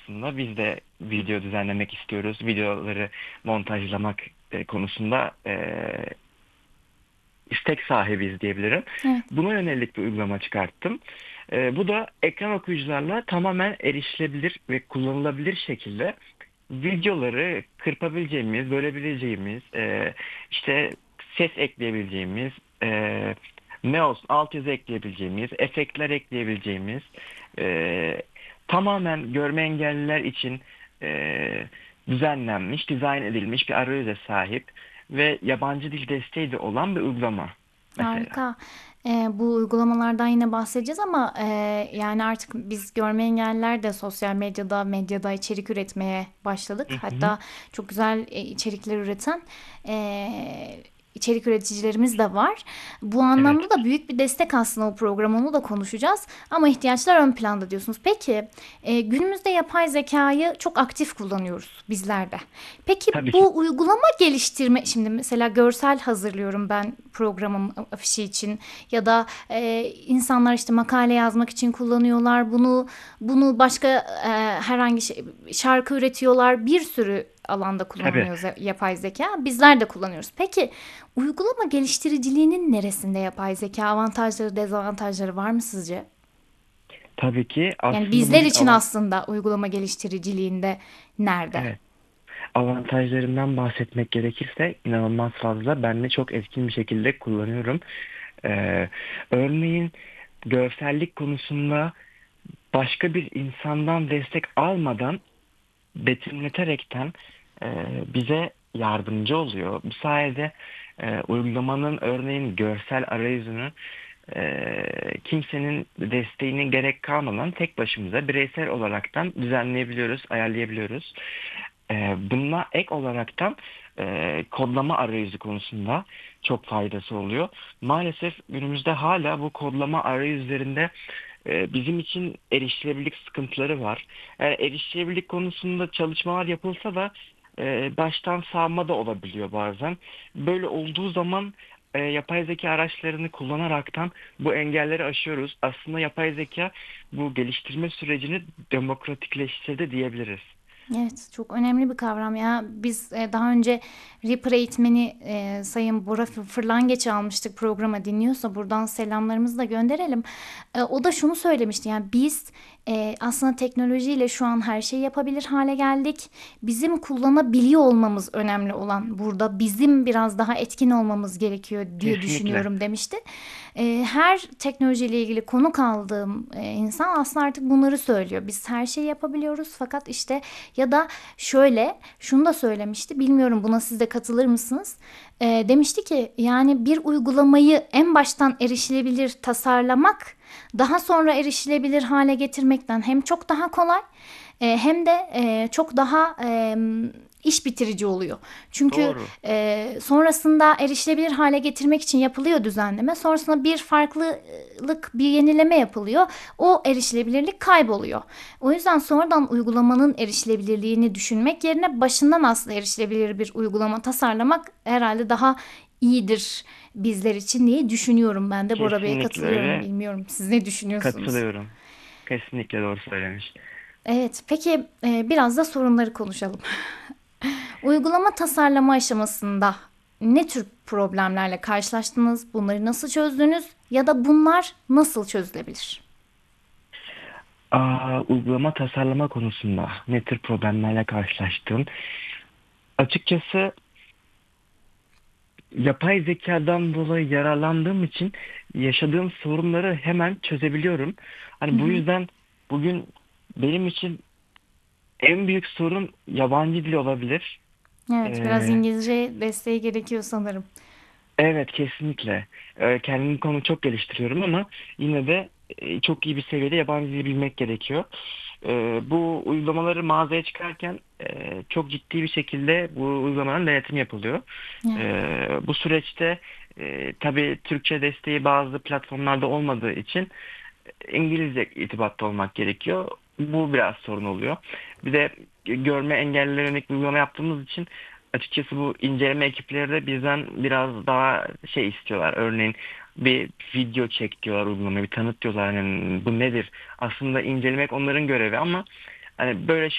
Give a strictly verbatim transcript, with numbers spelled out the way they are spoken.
aslında. Biz de video düzenlemek istiyoruz. Videoları montajlamak e, konusunda e, istek sahibiyiz diyebilirim. Evet. Buna yönelik bir uygulama çıkarttım. E, bu da ekran okuyucularla tamamen erişilebilir ve kullanılabilir şekilde videoları kırpabileceğimiz, bölebileceğimiz, e, işte ses ekleyebileceğimiz, e, ne olsun altyazı ekleyebileceğimiz, efektler ekleyebileceğimiz, e, tamamen görme engelliler için e, düzenlenmiş, dizayn edilmiş bir arayüze sahip ve yabancı dil desteği de olan bir uygulama mesela. Harika. Eee, bu uygulamalardan yine bahsedeceğiz ama eee, yani artık biz görme engelliler de sosyal medyada, medyada içerik üretmeye Hı başladık. hı. Hatta çok güzel e, içerikler üreten eee, içerik üreticilerimiz de var. Bu Evet, anlamda da büyük bir destek aslında o program, onu da konuşacağız. Ama ihtiyaçlar ön planda diyorsunuz. Peki e, günümüzde yapay zekayı çok aktif kullanıyoruz bizler de. Peki tabii ki. bu uygulama geliştirme, şimdi mesela görsel hazırlıyorum ben programım afişi için ya da e, insanlar işte makale yazmak için kullanıyorlar bunu, bunu başka e, herhangi şey, şarkı üretiyorlar, bir sürü alanda Tabii. kullanılıyor yapay zeka, bizler de kullanıyoruz. Peki uygulama geliştiriciliğinin neresinde yapay zeka avantajları, dezavantajları var mı sizce? Tabii ki Yani aslında bizler bugün için avant aslında uygulama geliştiriciliğinde nerede? evet. Avantajlarından bahsetmek gerekirse inanılmaz fazla. Ben de çok etkin bir şekilde kullanıyorum. Ee, Örneğin görsellik konusunda başka bir insandan destek almadan betimleterekten e, bize yardımcı oluyor. Bu sayede e, uygulamanın örneğin görsel arayüzünü e, kimsenin desteğine gerek kalmadan tek başımıza bireysel olaraktan düzenleyebiliyoruz, ayarlayabiliyoruz. E, bununla ek olaraktan e, kodlama arayüzü konusunda çok faydası oluyor. Maalesef günümüzde hala bu kodlama arayüzlerinde e, bizim için erişilebilirlik sıkıntıları var. Yani erişilebilirlik konusunda çalışmalar yapılsa da e, baştan sağma da olabiliyor bazen. Böyle olduğu zaman e, yapay zeka araçlarını kullanaraktan bu engelleri aşıyoruz. Aslında yapay zeka bu geliştirme sürecini demokratikleştirdi diyebiliriz. Evet, çok önemli bir kavram ya. Biz e, daha önce Reaper eğitmeni e, Sayın Bora Fır- Fırlangeç almıştık, programa dinliyorsa buradan selamlarımızı da gönderelim. E, o da şunu söylemişti, yani biz e, aslında teknolojiyle şu an her şeyi yapabilir hale geldik. Bizim kullanabiliyor olmamız önemli olan burada. Bizim biraz daha etkin olmamız gerekiyor diye Kesinlikle. düşünüyorum demişti. E, her teknolojiyle ilgili konuk aldığım e, insan aslında artık bunları söylüyor. Biz her şeyi yapabiliyoruz fakat işte, ya da şöyle şunu da söylemişti. Bilmiyorum, buna siz de katılır mısınız? Ee, demişti ki yani bir uygulamayı en baştan erişilebilir tasarlamak daha sonra erişilebilir hale getirmekten hem çok daha kolay e, hem de e, çok daha e, iş bitirici oluyor. Çünkü Doğru. e, sonrasında erişilebilir hale getirmek için yapılıyor düzenleme. Sonrasında bir farklılık, bir yenileme yapılıyor. O erişilebilirlik kayboluyor. O yüzden sonradan uygulamanın erişilebilirliğini düşünmek yerine başından aslında erişilebilir bir uygulama tasarlamak herhalde daha iyidir bizler için diye düşünüyorum ben de. Bora Bey'e Kesinlikle katılıyorum. öyle. Bilmiyorum, siz ne düşünüyorsunuz? Katılıyorum. Kesinlikle doğru söylemiş. Evet, peki e, biraz da sorunları konuşalım. Uygulama tasarlama aşamasında ne tür problemlerle karşılaştınız? Bunları nasıl çözdünüz? Ya da bunlar nasıl çözülebilir? Aa, uygulama tasarlama konusunda ne tür problemlerle karşılaştım? Açıkçası yapay zekadan dolayı yararlandığım için yaşadığım sorunları hemen çözebiliyorum. Hı Hani bu hı. yüzden bugün benim için en büyük sorun yabancı dil olabilir. Evet, biraz Ee, İngilizce desteği gerekiyor sanırım. evet, kesinlikle. Ee, kendimi konu çok geliştiriyorum ama yine de e, çok iyi bir seviyede yabancı dil bilmek gerekiyor. Ee, bu uygulamaları mağazaya çıkarken e, çok ciddi bir şekilde bu uygulamaların denetimi yapılıyor. Evet. Ee, bu süreçte e, tabii Türkçe desteği bazı platformlarda olmadığı için İngilizce irtibatta olmak gerekiyor. Bu biraz sorun oluyor. Bir de görme engellilerine yönelik bir uygulama yaptığımız için açıkçası bu inceleme ekipleri de bizden biraz daha şey istiyorlar. Örneğin bir video çek diyorlar uygulamaya, bir tanıt diyorlar. Yani bu nedir? Aslında incelemek onların görevi ama hani böyle